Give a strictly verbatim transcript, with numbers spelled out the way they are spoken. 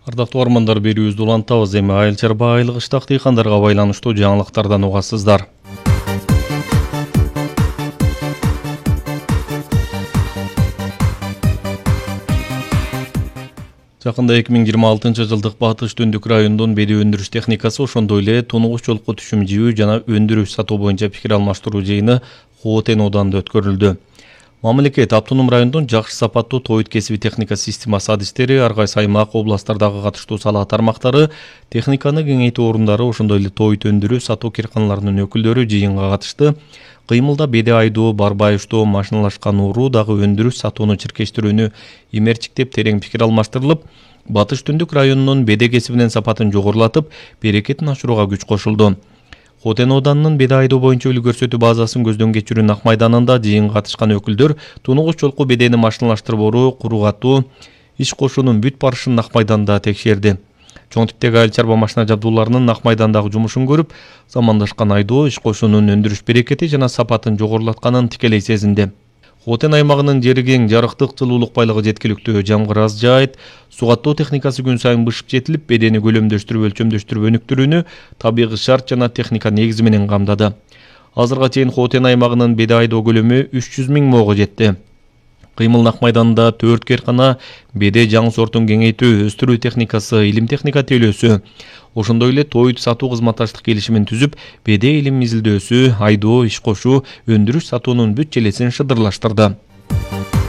Ардактуу армандар, берүүбүздү улантабыз. Эми айыл чарба айлык ыштак дыйкандарга байланыштуу жаңылыктардан угасыздар. Жакында эки миң жыйырма алтынчы жылдык Батыш Түндүк районунун беди өндүрүш техникасы, ошондой эле тунугуч жолку түшүм жибүү жана өндүрүш сатуу боюнча пикир алмаштыруу жыйыны Хотен ооданында өткөрүлдү. Мамлекет автоном райондун жакшы сапаттуу тоют кесиби техника системасы адистери, ар кайсы аймак, областтардагы катыштуу сала тармактары, техниканы кеңейтүү орундары, ошондой эле тоют өндүрүү сатуу кирканаларынын өкүлдөрү жыйынга катышты. Кыймылда беде айдоо, барбайыштоо, машиналашкан уруу дагы өндүрүш сатууну чиркештирүүнү имерчиктеп терең пикир алмаштырылып, Батыш Түндүк районунун беде кесибинин сапатын жогорулатып, берекетин ашырууга күч кошулду. Хотен ооданынын беде айдоо боюнча үлгү көрсөтүү базасын көздөн кечирүүнүн ак майданында жыйынга катышкан өкүлдөр тунугуч жолку бедени машиналаштырбоо, куругатуу, иш кошуунун бүт барышын ак майданда текшерди. Чоң типтеги айыл чарба машина жабдууларынын ак майдандагы жумушун көрүп, замандашкан айдоо, иш кошуунун өндүрүш берекети жана сапатын жогорулатканын тикелей сезинди. Хотен аймагынын жери кең, жарыктык, жылуулук байлыгы жеткиликтүү, жамгыр аз жаайт, суу каттоо техникасы күн сайын бышып жетилип, бедени көлөмдөштүрүп, өлчөмдөштүрүп өнүктүрүүнү табигый шарт жана техника негизи менен камдады. Азырга чейин Хотен аймагынын беде айдоо көлөмү үч жүз миң моого жетти. Кыймыл ак майданында төрт керкана, беде жаңы сортун кеңейтүү, өстүрүү техникасы, илим техника тейлөөсү, ошондой эле тоют сатуу кызматташтык келишимин түзүп, беде илим изилдөөсү, айдоо, иш кошуу, өндүрүш сатуунун бүт желесин шыдырлаштырды.